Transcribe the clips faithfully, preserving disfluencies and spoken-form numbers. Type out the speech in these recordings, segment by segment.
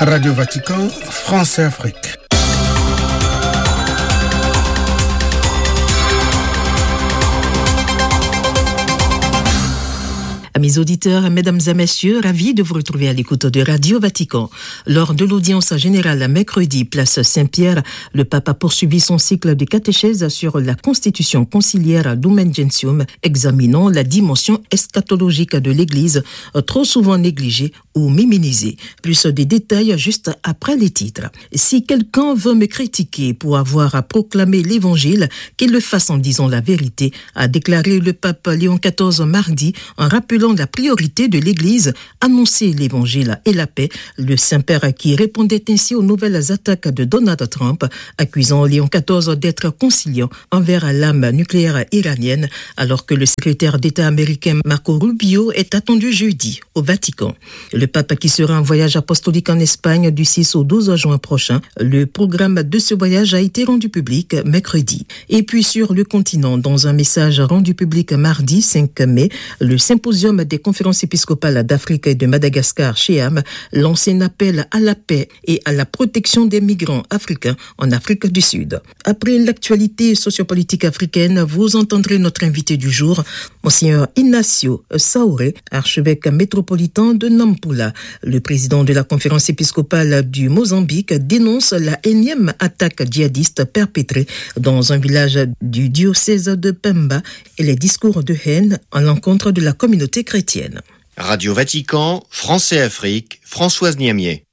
Radio Vatican, France et Afrique. Amis auditeurs, mesdames et messieurs, ravis de vous retrouver à l'écoute de Radio Vatican. Lors de l'audience générale mercredi, place Saint-Pierre, le pape a poursuivi son cycle de catéchèse sur la constitution conciliaire Lumen Gentium, examinant la dimension eschatologique de l'Église, trop souvent négligée ou minimisée. Plus de détails juste après les titres. Si quelqu'un veut me critiquer pour avoir proclamé l'Évangile, qu'il le fasse en disant la vérité, a déclaré le pape Léon quatorze mardi, en rappelant la priorité de l'Église, annoncer l'Évangile et la paix. Le Saint-Père qui répondait ainsi aux nouvelles attaques de Donald Trump, accusant Léon quatorze d'être conciliant envers l'arme nucléaire iranienne, alors que le secrétaire d'État américain Marco Rubio est attendu jeudi au Vatican. Le pape qui sera en voyage apostolique en Espagne du six au douze juin prochain. Le programme de ce voyage a été rendu public mercredi. Et puis sur le continent, dans un message rendu public mardi cinq mai, le symposium des conférences épiscopales d'Afrique et de Madagascar, C E A M, lance un appel à la paix et à la protection des migrants africains en Afrique du Sud. Après l'actualité sociopolitique africaine, vous entendrez notre invité du jour, Monseigneur Ignacio Sauré, archevêque métropolitain de Nampula. Le président de la conférence épiscopale du Mozambique dénonce la énième attaque djihadiste perpétrée dans un village du diocèse de Pemba et les discours de haine à l'encontre de la communauté chrétienne. Radio Vatican, France et Afrique, Françoise Niamier.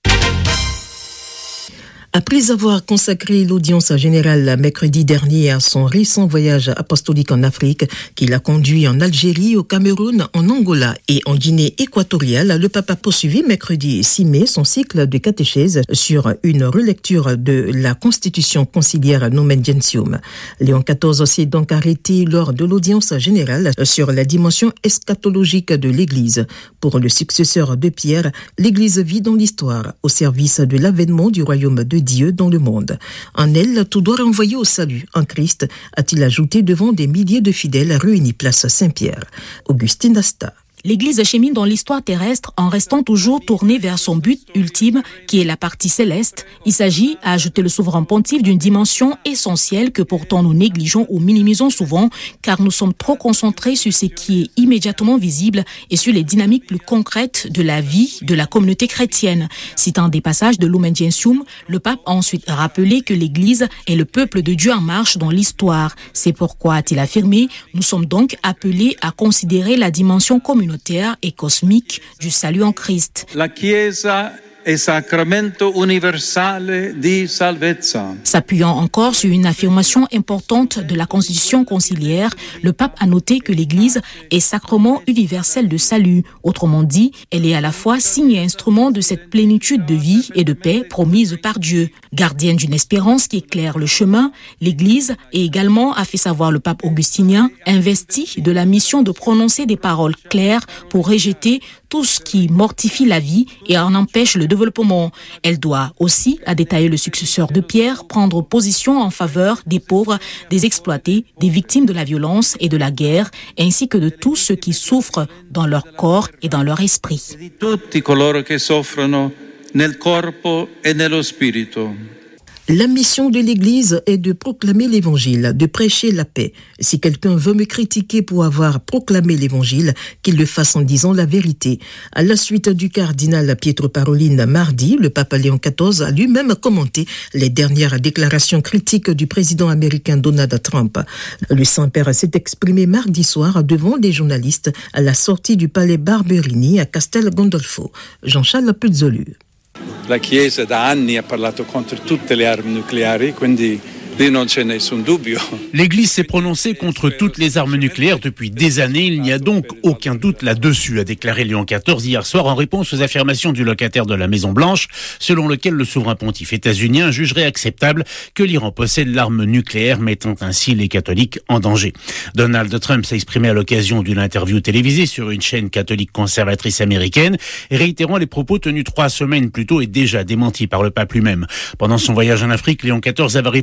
Après avoir consacré l'audience générale mercredi dernier à son récent voyage apostolique en Afrique, qui l'a conduit en Algérie, au Cameroun, en Angola et en Guinée équatoriale, le pape a poursuivi mercredi six mai son cycle de catéchèse sur une relecture de la constitution conciliaire Lumen Gentium. Léon quatorze s'est donc arrêté lors de l'audience générale sur la dimension eschatologique de l'Église. Pour le successeur de Pierre, l'Église vit dans l'histoire, au service de l'avènement du royaume de Dieu dans le monde. En elle, tout doit renvoyer au salut en Christ, a-t-il ajouté devant des milliers de fidèles réunis place Saint-Pierre. Augustine Asta. L'Église chemine dans l'histoire terrestre en restant toujours tournée vers son but ultime, qui est la partie céleste. Il s'agit, a ajouté le souverain pontife, d'une dimension essentielle que pourtant nous négligeons ou minimisons souvent, car nous sommes trop concentrés sur ce qui est immédiatement visible et sur les dynamiques plus concrètes de la vie de la communauté chrétienne. Citant des passages de Lumen Gentium, le pape a ensuite rappelé que l'Église est le peuple de Dieu en marche dans l'histoire. C'est pourquoi, a-t-il affirmé, nous sommes donc appelés à considérer la dimension communautaire et cosmique du salut en Christ. La Chiesa è sacramento universale di salvezza. S'appuyant encore sur une affirmation importante de la constitution conciliaire, le pape a noté que l'Église est sacrement universel de salut. Autrement dit, elle est à la fois signe et instrument de cette plénitude de vie et de paix promise par Dieu. Gardienne d'une espérance qui éclaire le chemin, l'Église, et également, a fait savoir le pape augustinien, investie de la mission de prononcer des paroles claires pour rejeter tout ce qui mortifie la vie et en empêche le développement. Elle doit aussi, a détaillé le successeur de Pierre, prendre position en faveur des pauvres, des exploités, des victimes de la violence et de la guerre, ainsi que de tous ceux qui souffrent dans leur corps et dans leur esprit. Tutti coloro che soffrono nel corpo e nello spirito. La mission de l'Église est de proclamer l'Évangile, de prêcher la paix. Si quelqu'un veut me critiquer pour avoir proclamé l'Évangile, qu'il le fasse en disant la vérité. À la suite du cardinal Pietro Parolin mardi, le pape Léon quatorze a lui-même commenté les dernières déclarations critiques du président américain Donald Trump. Le Saint-Père s'est exprimé mardi soir devant des journalistes à la sortie du palais Barberini à Castel Gandolfo. Jean-Charles Puzzolu. La Chiesa da anni ha parlato contro tutte le armi nucleari, quindi lì non c'è nessun dubbio. L'Église s'est prononcée contre toutes les armes nucléaires depuis des années. Il n'y a donc aucun doute là-dessus, a déclaré Léon quatorze hier soir en réponse aux affirmations du locataire de la Maison-Blanche, selon lequel le souverain pontife états-unien jugerait acceptable que l'Iran possède l'arme nucléaire, mettant ainsi les catholiques en danger. Donald Trump s'est exprimé à l'occasion d'une interview télévisée sur une chaîne catholique conservatrice américaine, réitérant les propos tenus trois semaines plus tôt et déjà démentis par le pape lui-même. Pendant son voyage en Afrique, Léon quatorze avait répondu à deux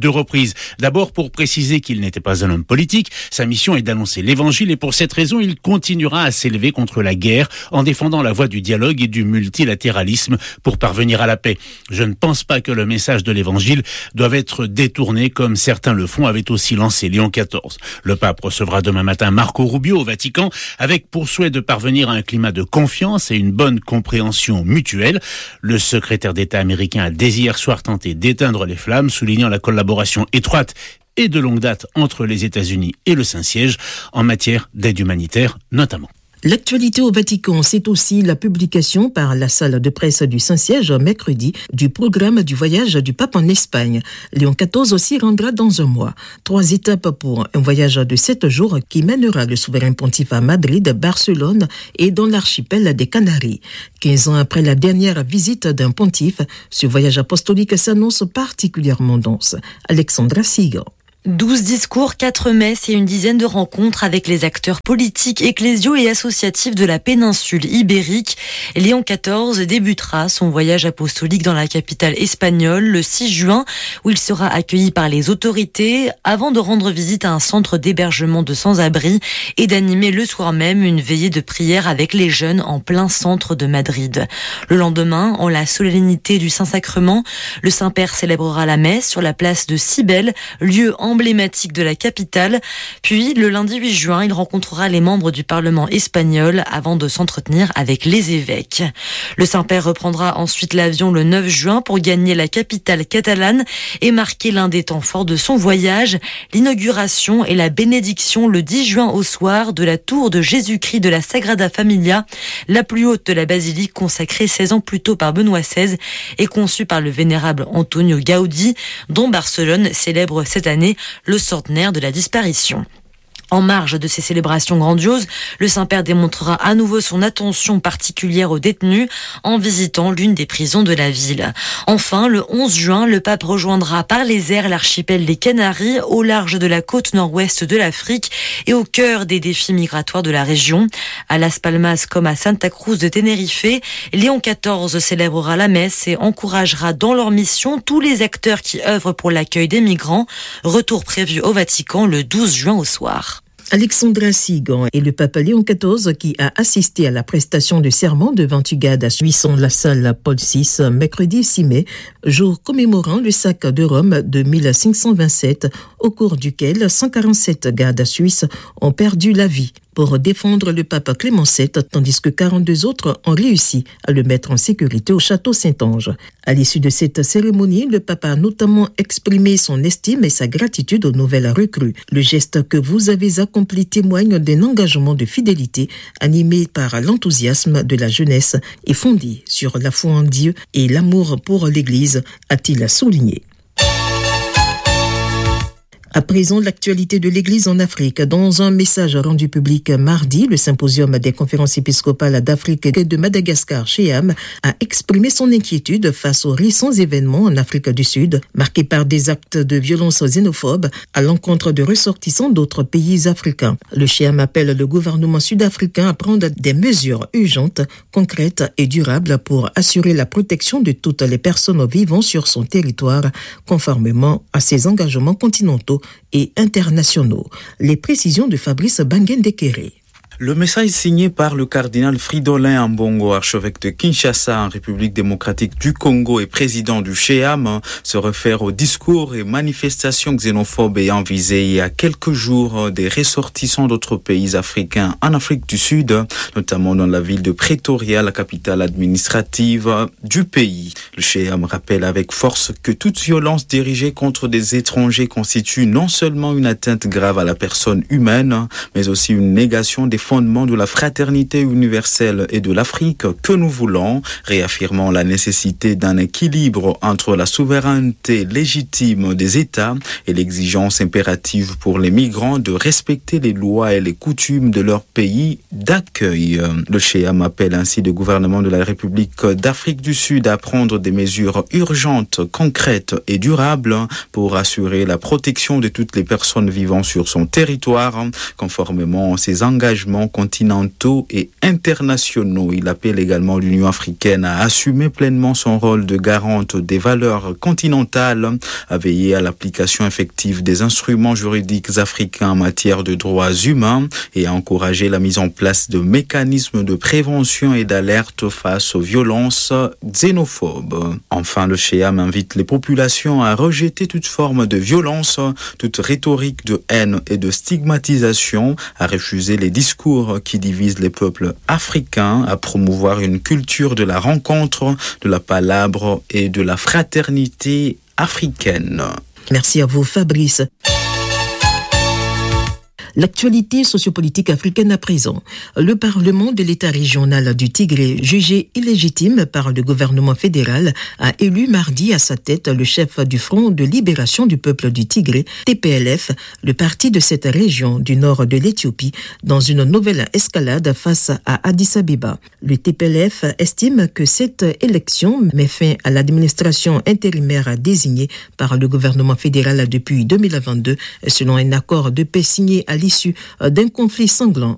deux reprises. D'abord pour préciser qu'il n'était pas un homme politique, sa mission est d'annoncer l'évangile et pour cette raison, il continuera à s'élever contre la guerre en défendant la voie du dialogue et du multilatéralisme pour parvenir à la paix. Je ne pense pas que le message de l'évangile doive être détourné comme certains le font, avait aussi lancé Léon quatorze. Le pape recevra demain matin Marco Rubio au Vatican avec pour souhait de parvenir à un climat de confiance et une bonne compréhension mutuelle. Le secrétaire d'État américain a dès hier soir tenté d'éteindre les flammes, soulignant la collaboration étroite et de longue date entre les États-Unis et le Saint-Siège en matière d'aide humanitaire notamment. L'actualité au Vatican, c'est aussi la publication par la salle de presse du Saint-Siège mercredi du programme du voyage du pape en Espagne. Léon quatorze s'y rendra dans un mois. Trois étapes pour un voyage de sept jours qui mènera le souverain pontife à Madrid, Barcelone et dans l'archipel des Canaries. Quinze ans après la dernière visite d'un pontife, ce voyage apostolique s'annonce particulièrement dense. Alexandra Sigan. douze discours, quatre messes et une dizaine de rencontres avec les acteurs politiques, ecclésiaux et associatifs de la péninsule ibérique. Léon quatorze débutera son voyage apostolique dans la capitale espagnole le six juin, où il sera accueilli par les autorités avant de rendre visite à un centre d'hébergement de sans-abri et d'animer le soir même une veillée de prière avec les jeunes en plein centre de Madrid. Le lendemain, en la solennité du Saint-Sacrement, le Saint-Père célébrera la messe sur la place de Cibele, lieu emblématique de la capitale. Puis, le lundi huit juin, il rencontrera les membres du Parlement espagnol avant de s'entretenir avec les évêques. Le Saint-Père reprendra ensuite l'avion le neuf juin pour gagner la capitale catalane et marquer l'un des temps forts de son voyage, l'inauguration et la bénédiction le dix juin au soir de la tour de Jésus-Christ de la Sagrada Familia, la plus haute de la basilique consacrée seize ans plus tôt par Benoît seize et conçue par le vénérable Antonio Gaudí, dont Barcelone célèbre cette année le centenaire de la disparition. En marge de ces célébrations grandioses, le Saint-Père démontrera à nouveau son attention particulière aux détenus en visitant l'une des prisons de la ville. Enfin, le onze juin, le pape rejoindra par les airs l'archipel des Canaries, au large de la côte nord-ouest de l'Afrique et au cœur des défis migratoires de la région. À Las Palmas comme à Santa Cruz de Tenerife, Léon quatorze célébrera la messe et encouragera dans leur mission tous les acteurs qui œuvrent pour l'accueil des migrants. Retour prévu au Vatican le douze juin au soir. Alexandra Sigan et le pape Léon quatorze qui a assisté à la prestation de serment devant Ugad à Suisson, la salle Paul six, mercredi six mai, jour commémorant le sac de Rome de mille cinq cent vingt-sept, au cours duquel cent quarante-sept gardes suisses ont perdu la vie pour défendre le pape Clément sept, tandis que quarante-deux autres ont réussi à le mettre en sécurité au château Saint-Ange. À l'issue de cette cérémonie, le pape a notamment exprimé son estime et sa gratitude aux nouvelles recrues. Le geste que vous avez accompli témoigne d'un engagement de fidélité animé par l'enthousiasme de la jeunesse et fondé sur la foi en Dieu et l'amour pour l'Église, a-t-il souligné. À présent, l'actualité de l'Église en Afrique. Dans un message rendu public mardi, le symposium des conférences épiscopales d'Afrique et de Madagascar, Sheam, a exprimé son inquiétude face aux récents événements en Afrique du Sud, marqués par des actes de violence xénophobes à l'encontre de ressortissants d'autres pays africains. Le Sheam appelle le gouvernement sud-africain à prendre des mesures urgentes, concrètes et durables pour assurer la protection de toutes les personnes vivant sur son territoire, conformément à ses engagements continentaux et internationaux. Les précisions de Fabrice Bangendekere. Le message signé par le cardinal Fridolin Ambongo, archevêque de Kinshasa en République démocratique du Congo et président du Sheam, se réfère aux discours et manifestations xénophobes ayant visé il y a quelques jours des ressortissants d'autres pays africains en Afrique du Sud, notamment dans la ville de Pretoria, la capitale administrative du pays. Le Sheam rappelle avec force que toute violence dirigée contre des étrangers constitue non seulement une atteinte grave à la personne humaine, mais aussi une négation des fondements de la fraternité universelle et de l'Afrique que nous voulons, réaffirmant la nécessité d'un équilibre entre la souveraineté légitime des États et l'exigence impérative pour les migrants de respecter les lois et les coutumes de leur pays d'accueil. Le Sheam appelle ainsi le gouvernement de la République d'Afrique du Sud à prendre des mesures urgentes, concrètes et durables pour assurer la protection de toutes les personnes vivant sur son territoire, conformément à ses engagements événements continentaux et internationaux. Il appelle également l'Union africaine à assumer pleinement son rôle de garante des valeurs continentales, à veiller à l'application effective des instruments juridiques africains en matière de droits humains et à encourager la mise en place de mécanismes de prévention et d'alerte face aux violences xénophobes. Enfin, le C H E A M invite les populations à rejeter toute forme de violence, toute rhétorique de haine et de stigmatisation, à refuser les discours qui divisent les peuples africains, à promouvoir une culture de la rencontre, de la palabre et de la fraternité africaine. Merci à vous, Fabrice. L'actualité sociopolitique africaine à présent. Le Parlement de l'État régional du Tigré, jugé illégitime par le gouvernement fédéral, a élu mardi à sa tête le chef du Front de libération du peuple du Tigré, T P L F, le parti de cette région du nord de l'Éthiopie, dans une nouvelle escalade face à Addis Abeba. Le T P L F estime que cette élection met fin à l'administration intérimaire désignée par le gouvernement fédéral depuis deux mille vingt-deux, selon un accord de paix signé à l'issue d'un conflit sanglant